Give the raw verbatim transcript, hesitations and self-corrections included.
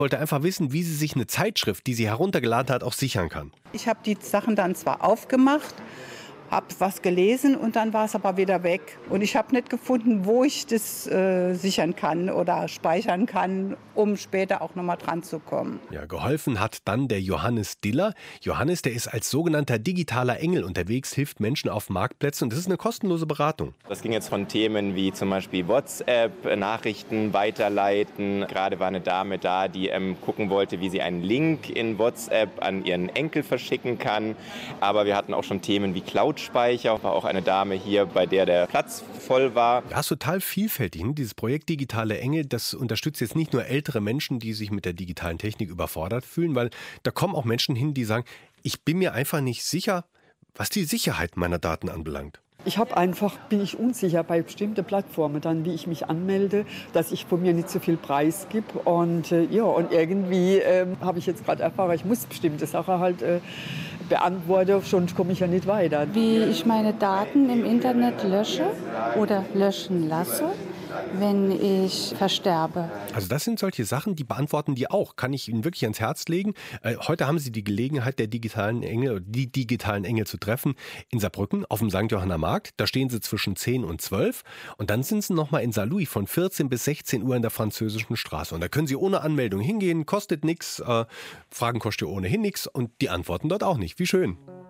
Wollte einfach wissen, wie sie sich eine Zeitschrift, die sie heruntergeladen hat, auch sichern kann. Ich habe die Sachen dann zwar aufgemacht, habe was gelesen und dann war es aber wieder weg. Und ich habe nicht gefunden, wo ich das äh, sichern kann oder speichern kann, um später auch nochmal dran zu kommen. Ja, geholfen hat dann der Johannes Diller. Johannes, der ist als sogenannter digitaler Engel unterwegs, hilft Menschen auf Marktplätzen und das ist eine kostenlose Beratung. Das ging jetzt von Themen wie zum Beispiel WhatsApp, Nachrichten weiterleiten. Gerade war eine Dame da, die ähm, gucken wollte, wie sie einen Link in WhatsApp an ihren Enkel verschicken kann. Aber wir hatten auch schon Themen wie Cloud Speicher, war auch eine Dame hier, bei der der Platz voll war. Ja, ist total vielfältig. Dieses Projekt Digitale Engel, das unterstützt jetzt nicht nur ältere Menschen, die sich mit der digitalen Technik überfordert fühlen, weil da kommen auch Menschen hin, die sagen, ich bin mir einfach nicht sicher, was die Sicherheit meiner Daten anbelangt. Ich habe einfach, bin ich unsicher bei bestimmten Plattformen dann, wie ich mich anmelde, dass ich von mir nicht so viel Preis gebe. Und äh, ja, und irgendwie äh, habe ich jetzt gerade erfahren, ich muss bestimmte Sachen halt äh, beantworten, sonst komme ich ja nicht weiter. Wie ich meine Daten im Internet lösche oder löschen lasse, wenn ich versterbe. Also das sind solche Sachen, die beantworten die auch. Kann ich Ihnen wirklich ans Herz legen. Äh, heute haben Sie die Gelegenheit, der digitalen Engel, die digitalen Engel zu treffen in Saarbrücken auf dem Sankt Johanner Markt. Da stehen sie zwischen zehn und zwölf. Und dann sind sie nochmal in Saarlouis von vierzehn bis sechzehn Uhr in der Französischen Straße. Und da können Sie ohne Anmeldung hingehen, kostet nichts, äh, Fragen kostet ohnehin nichts und die antworten dort auch nicht. Wie schön.